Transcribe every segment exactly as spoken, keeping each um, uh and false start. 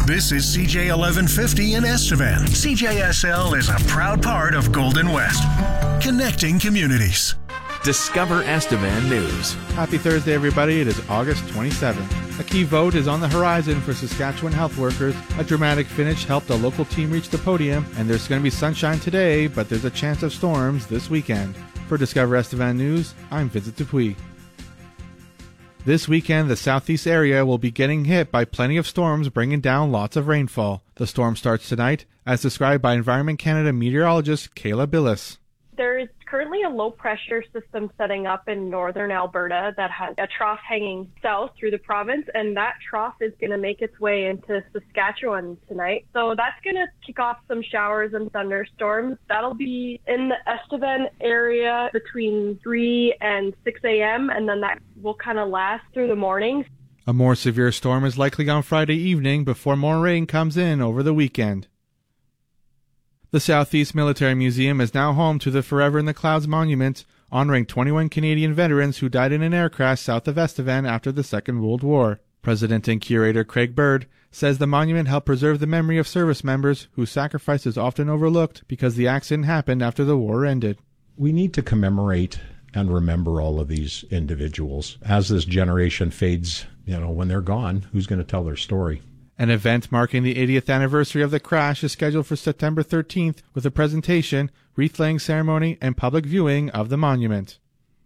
This is C J eleven fifty in Estevan. C J S L is a proud part of Golden West, connecting communities. Discover Estevan News. Happy Thursday, everybody. It is August twenty-seventh. A key vote is on the horizon for Saskatchewan health workers. A dramatic finish helped a local team reach the podium, and there's going to be sunshine today, but there's a chance of storms this weekend. For Discover Estevan News, I'm Vincent Dupuis. This weekend, the southeast area will be getting hit by plenty of storms, bringing down lots of rainfall. The storm starts tonight, as described by Environment Canada meteorologist Kayla Billis. There is currently a low-pressure system setting up in northern Alberta that has a trough hanging south through the province, and that trough is going to make its way into Saskatchewan tonight. So that's going to kick off some showers and thunderstorms. That'll be in the Estevan area between three and six a.m., and then that will kind of last through the morning. A more severe storm is likely on Friday evening before more rain comes in over the weekend. The Southeast Military Museum is now home to the Forever in the Clouds Monument, honoring twenty-one Canadian veterans who died in an air crash south of Estevan after the Second World War. President and curator Craig Bird says the monument helped preserve the memory of service members whose sacrifice is often overlooked because the accident happened after the war ended. We need to commemorate and remember all of these individuals. As this generation fades, you know, when they're gone, who's going to tell their story? An event marking the eightieth anniversary of the crash is scheduled for September thirteenth with a presentation, wreath-laying ceremony, and public viewing of the monument.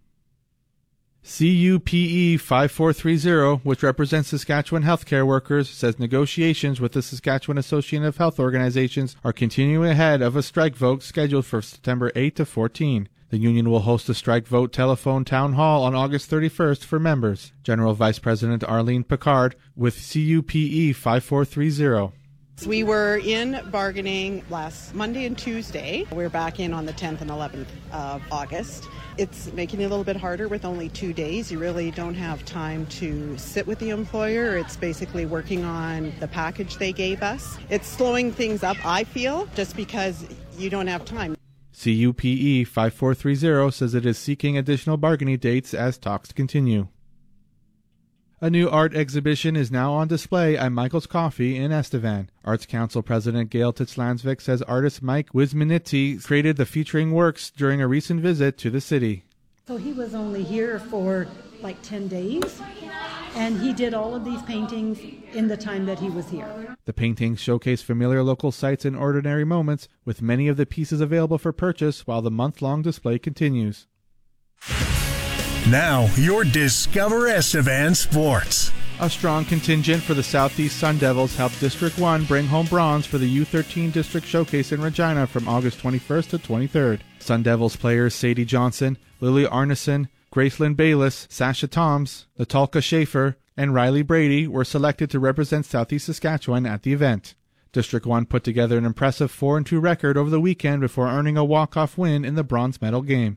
C U P E five four three zero, which represents Saskatchewan healthcare workers, says negotiations with the Saskatchewan Association of Health Organizations are continuing ahead of a strike vote scheduled for September eighth to fourteenth. The union will host a strike vote telephone town hall on August thirty-first for members. General Vice President Arlene Picard with C U P E five four three zero. We were in bargaining last Monday and Tuesday. We're back in on the tenth and eleventh of August. It's making it a little bit harder with only two days. You really don't have time to sit with the employer. It's basically working on the package they gave us. It's slowing things up, I feel, just because you don't have time. C U P E five four three zero says it is seeking additional bargaining dates as talks continue. A new art exhibition is now on display at Michael's Coffee in Estevan. Arts Council President Gail Titz-Lansvik says artist Mike Wismanitsy created the featuring works during a recent visit to the city. So he was only here for like ten days, and he did all of these paintings in the time that he was here. The paintings showcase familiar local sites and ordinary moments, with many of the pieces available for purchase while the month-long display continues. Now, your Discover Estevan Sports. A strong contingent for the Southeast Sun Devils helped District one bring home bronze for the U thirteen District Showcase in Regina from August twenty-first to twenty-third. Sun Devils players Sadie Johnson, Lily Arneson, Gracelyn Bayless, Sasha Toms, Natalka Schaefer, and Riley Brady were selected to represent Southeast Saskatchewan at the event. District one put together an impressive four and two record over the weekend before earning a walk-off win in the bronze medal game.